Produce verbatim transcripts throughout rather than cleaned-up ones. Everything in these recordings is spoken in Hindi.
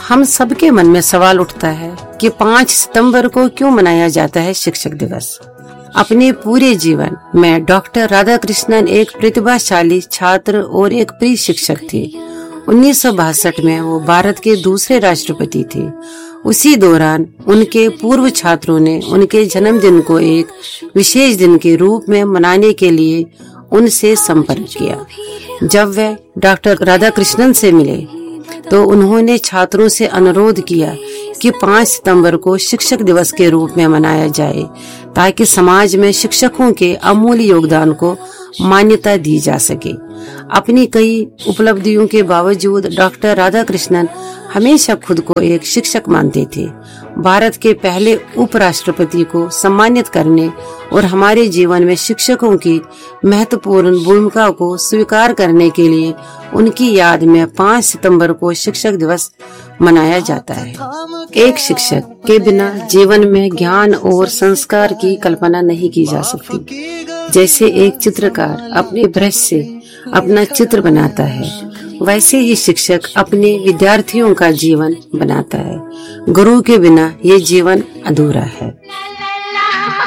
हम सबके मन में सवाल उठता है कि पाँच सितंबर को क्यों मनाया जाता है शिक्षक दिवस। अपने पूरे जीवन में डॉक्टर राधाकृष्णन एक प्रतिभाशाली छात्र और एक प्रिय शिक्षक थे। उन्नीस सौ बासठ में वो भारत के दूसरे राष्ट्रपति थे। उसी दौरान उनके पूर्व छात्रों ने उनके जन्मदिन को एक विशेष दिन के रूप में मनाने के लिए उनसे संपर्क किया। जब वे डॉक्टर राधाकृष्णन से मिले तो उन्होंने छात्रों से अनुरोध किया कि पाँच सितंबर को शिक्षक दिवस के रूप में मनाया जाए, ताकि समाज में शिक्षकों के अमूल्य योगदान को मान्यता दी जा सके। अपनी कई उपलब्धियों के बावजूद डॉक्टर राधाकृष्णन हमेशा खुद को एक शिक्षक मानते थे। भारत के पहले उपराष्ट्रपति को सम्मानित करने और हमारे जीवन में शिक्षकों की महत्वपूर्ण भूमिका को स्वीकार करने के लिए उनकी याद में पाँच सितंबर को शिक्षक दिवस मनाया जाता है। एक शिक्षक के बिना जीवन में ज्ञान और संस्कार की कल्पना नहीं की जा सकती। जैसे एक चित्रकार अपने ब्रश से अपना चित्र बनाता है, वैसे ही शिक्षक अपने विद्यार्थियों का जीवन बनाता है। गुरु के बिना ये जीवन अधूरा है।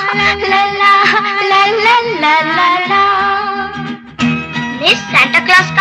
Miss Santa Claus